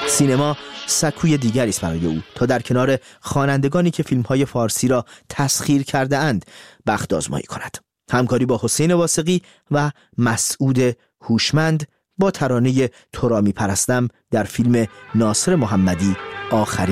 سینما سکوی دیگری است برای او تا در کنار خوانندگانی که فیلم‌های فارسی را تسخیر کرده اند بخت آزمایی کند. همکاری با حسین واثقی و مسعود هوشمند با ترانه تو را می‌پرستم در فیلم ناصر محمدی آخرین